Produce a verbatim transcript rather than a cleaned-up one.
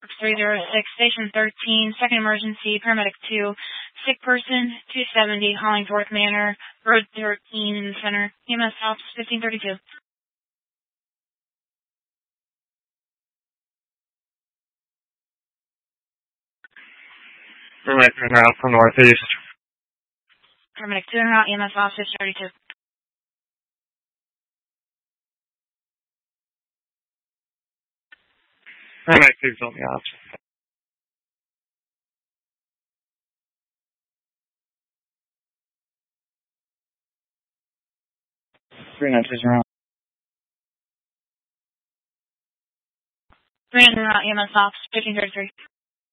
three zero six, Station thirteen, second emergency, paramedic two, sick person, two seventy, Hollingsworth Manor, Road thirteen in the center, E M S ops fifteen thirty-two. Paramedic two en route from northeast. Paramedic two en route, E M S ops fifteen thirty-two. Paramedic two's on the ops. three nine two's en route. three nine two en route, E M S ops fifteen thirty-three.